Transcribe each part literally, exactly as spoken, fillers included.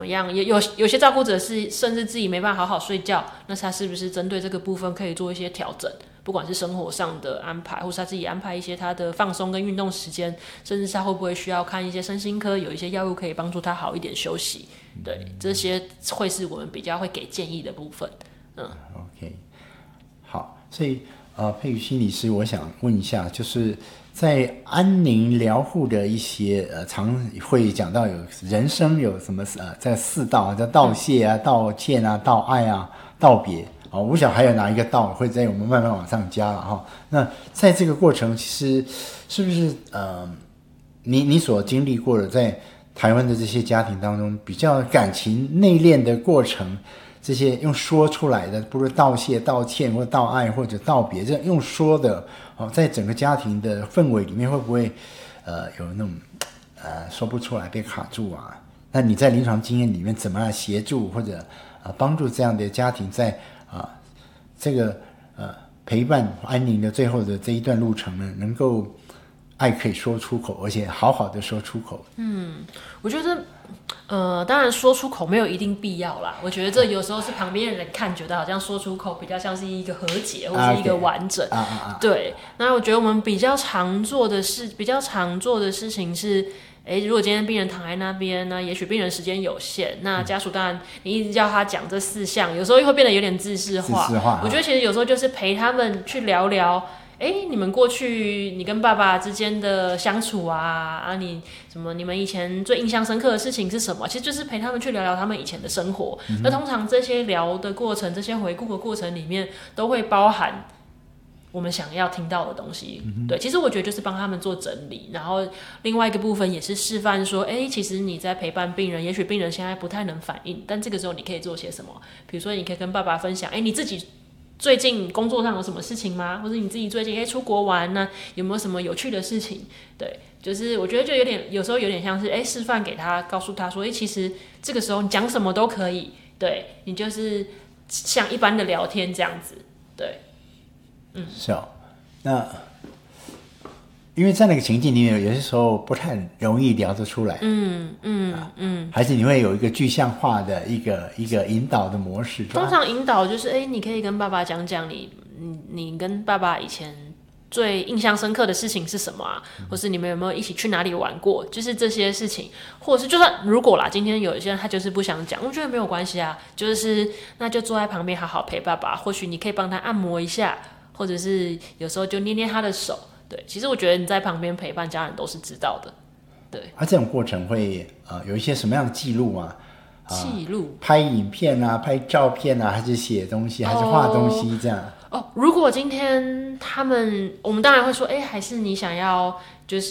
么样？有有有些照顾者是甚至自己没办法好好睡觉，那他是不是针对这个部分可以做一些调整？不管是生活上的安排，或是他自己安排一些他的放松跟运动时间，甚至是他会不会需要看一些身心科，有一些药物可以帮助他好一点休息。对，这些会是我们比较会给建议的部分。嗯 ，OK， 好，所以呃，佩瑜心理师，我想问一下，就是在安宁疗护的一些呃，常会讲到有人生有什么呃，在四道叫道谢啊、道歉啊、道爱啊、道别。哦，我想还有哪一个道会在我们慢慢往上加了哈。那在这个过程，其实是不是呃，你你所经历过的，在台湾的这些家庭当中，比较感情内敛的过程，这些用说出来的，不是道谢、道歉或道爱或者道别，这用说的，哦，在整个家庭的氛围里面，会不会呃有那种呃说不出来被卡住啊？那你在临床经验里面怎么来协助或者呃帮助这样的家庭在啊，这个呃陪伴安宁的最后的这一段路程呢，能够爱可以说出口，而且好好的说出口。 嗯，我觉得呃，当然说出口没有一定必要啦。我觉得这有时候是旁边的人看，觉得好像说出口比较像是一个和解，或是一个完整。 啊啊啊！ 对，那我觉得我们比较常做的事，比较常做的事情是。哎，如果今天病人躺在那边呢，也许病人时间有限，那家属当然你一直叫他讲这四项，有时候会变得有点自视化。 自视化， 我觉得其实有时候就是陪他们去聊聊，哎，你们过去你跟爸爸之间的相处啊，啊，你什么你们以前最印象深刻的事情是什么？其实就是陪他们去聊聊他们以前的生活。嗯、那通常这些聊的过程，这些回顾的过程里面，都会包含我们想要听到的东西。嗯、对，其实我觉得就是帮他们做整理，然后另外一个部分也是示范说，哎，其实你在陪伴病人，也许病人现在不太能反应，但这个时候你可以做些什么？比如说，你可以跟爸爸分享，哎，你自己最近工作上有什么事情吗？或者你自己最近哎出国玩呢、啊，有没有什么有趣的事情？对，就是我觉得就有点，有时候有点像是哎示范给他，告诉他说，哎，其实这个时候你讲什么都可以，对你就是像一般的聊天这样子，对。 嗯，是哦，那因为在那个情境里面，有些时候不太容易聊得出来。 嗯嗯、啊、嗯， 还是你会有一个具象化的一个一个引导的模式。 通常引导就是，哎，你可以跟爸爸讲讲你你你跟爸爸以前最印象深刻的事情是什么啊？或是你们有没有一起去哪里玩过？就是这些事情，或者是就算如果啦，今天有一些人他就是不想讲，我觉得没有关系啊，就是那就坐在旁边好好陪爸爸，或许你可以帮他按摩一下。或者是有时候就捏捏他的手，对，其实我觉得你在旁边陪伴家人都是知道的，对。 啊，这种过程会呃有一些什么样的记录吗？ 记录、 啊、拍影片啊，拍照片啊，还是写东西，还是画东西这样？ 哦，哦如果今天他们，我们当然会说，哎，还是你想要就是。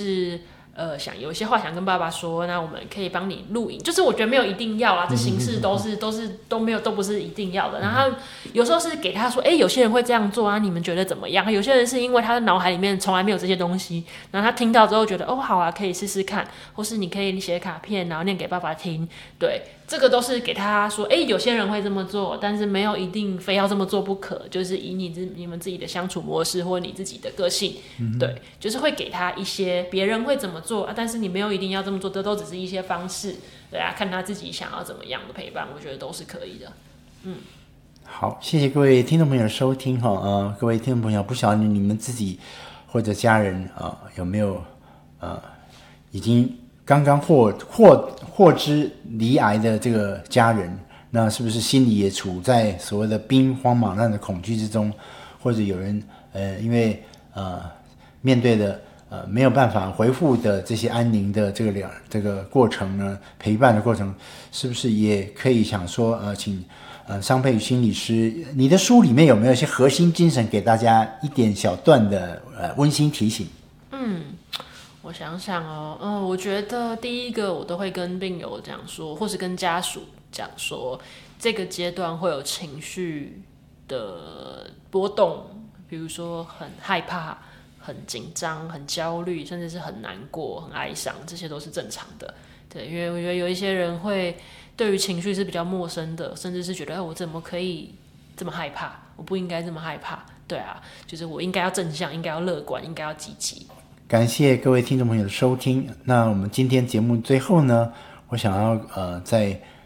呃，想有一些话想跟爸爸说，那我们可以帮你录影，就是我觉得没有一定要啦，这形式都是都是都没有都不是一定要的。然后有时候是给他说，哎，有些人会这样做啊，你们觉得怎么样？有些人是因为他的脑海里面从来没有这些东西，然后他听到之后觉得，哦，好啊，可以试试看，或是你可以写卡片，然后念给爸爸听，对。这个都是给他说，哎，有些人会这么做，但是没有一定非要这么做不可，就是以你自你们自己的相处模式或你自己的个性，嗯、对，就是会给他一些别人会怎么做、啊，但是你没有一定要这么做，这都只是一些方式，对啊，看他自己想要怎么样的陪伴，我觉得都是可以的，嗯。 好，谢谢各位听众朋友的收听哈，呃，各位听众朋友，不晓得你们自己或者家人啊、呃、有没有呃已经。刚刚获获获知罹癌的这个家人，那是不是心里也处在所谓的兵荒马乱的恐惧之中？或者有人呃，因为呃面对的呃没有办法回复的这些安宁的这个了这个过程呢，陪伴的过程，是不是也可以想说呃，请呃商佩瑜心理师，你的书里面有没有一些核心精神给大家一点小段的呃温馨提醒？ 嗯。我想想哦，嗯，我觉得第一个我都会跟病友讲说，或是跟家属讲说，这个阶段会有情绪的波动，比如说很害怕、很紧张、很焦虑，甚至是很难过、很哀伤，这些都是正常的。对，因为我觉得有一些人会对于情绪是比较陌生的，甚至是觉得，哎，我怎么可以这么害怕？我不应该这么害怕。对啊，就是我应该要正向，应该要乐观，应该要积极。 感谢各位听众朋友的收听。那我们今天节目最后呢，我想要呃再